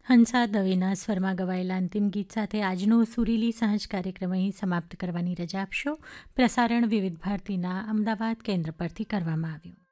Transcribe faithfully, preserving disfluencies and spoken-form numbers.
હંસા દવેના સ્વરમાં ગવાયેલા અંતિમ ગીત સાથે આજનો સુરીલી સાંજ કાર્યક્રમ અહીં સમાપ્ત કરવાની રજા આપશો. પ્રસારણ વિવિધ ભારતીના અમદાવાદ કેન્દ્ર પરથી કરવામાં આવ્યું.